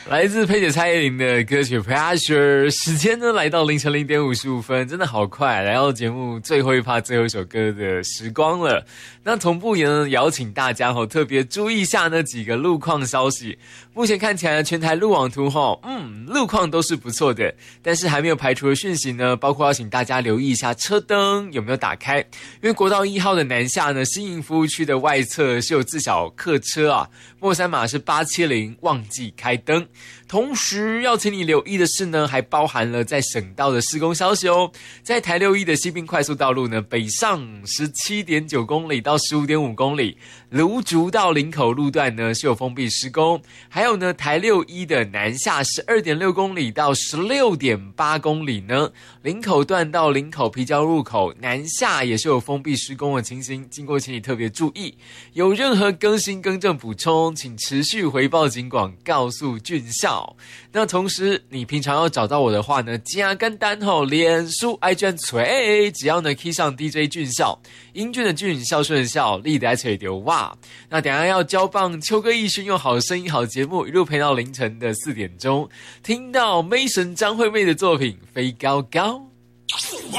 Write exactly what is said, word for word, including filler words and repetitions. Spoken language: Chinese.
来自佩姐蔡依林的歌曲 Pressure， 时间呢来到凌晨零点五十五分，真的好快，来到节目最后一趴最后一首歌的时光了。那同步也呢邀请大家吼特别注意一下那几个路况消息。目前看起来全台路网图吼，嗯，路况都是不错的，但是还没有排除的讯息呢，包括要请大家留意一下车灯有没有打开，因为国道一号的南下呢，新营服务区的外侧是有自小客车啊，末三码是八七零忘记开灯。同时要请你留意的是呢，还包含了在省道的施工消息哦。在台六一的西滨快速道路呢，北上 十七点九公里到 十五点五公里，芦竹到林口路段呢是有封闭施工。还有呢，台六一的南下 十二点六公里到 十六点八公里呢，林口段到林口皮交入口南下也是有封闭施工的情形，经过请你特别注意。有任何更新更正补充，请持续回报警广告诉俊孝。那同时你平常要找到我的话呢，加简单吼，脸书 I G 锤，只要呢 key 上 D J 俊孝，英俊的俊，孝顺的孝，立得锤丢哇。那等一下要交棒秋歌艺勋用好声音好节目一路陪到凌晨的四点钟，听到Mason张惠妹的作品飞高高。